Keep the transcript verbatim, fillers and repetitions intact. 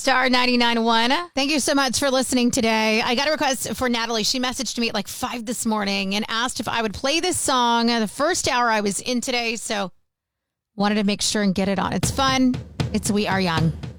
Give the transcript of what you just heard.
Star ninety-nine point one. Thank you so much for listening today. I got a request for Natalie. She messaged me at like five this morning and asked if I would play this song the first hour I was in today. So wanted to make sure and get it on. It's fun. It's We Are Young.